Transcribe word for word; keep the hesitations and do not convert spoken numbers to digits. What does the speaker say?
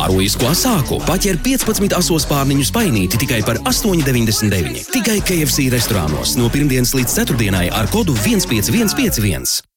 Ārojisko asāku paķer piecpadsmit asos pārniņu spainīti tikai par astoņi deviņdesmit deviņi. Tikai K F C restorānos no pirmdienas līdz ceturtdienai ar kodu viens pieci viens pieci viens.